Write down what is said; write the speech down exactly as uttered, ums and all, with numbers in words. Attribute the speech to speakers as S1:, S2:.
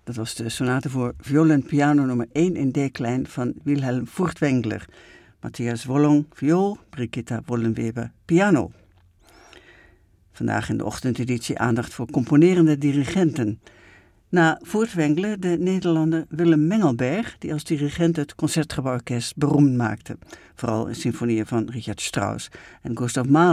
S1: Dat was de sonate voor viool en piano nummer één in D-klein van Wilhelm Furtwängler. Matthias Wollong, viool, Brigitta Wollenweber, piano. Vandaag in de ochtendeditie aandacht voor componerende dirigenten. Na Furtwängler de Nederlander Willem Mengelberg, die als dirigent het Concertgebouworkest beroemd maakte. Vooral in symfonieën van Richard Strauss en Gustav Mahler.